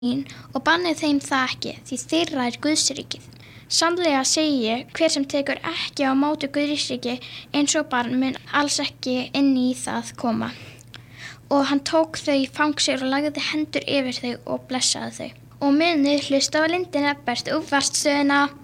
mín og bannið þeim það ekki, því þeirra Guðsríkið. Sannlega segi ég, hver sem tekur ekki á móti Guðsríki eins og barn mun alls ekki inn í það koma. Og hann tók þau í fang sér og lagði hendur yfir þau og blessaði þau. Og munið hlusta á Lindina, bestu útvarpsstöðina.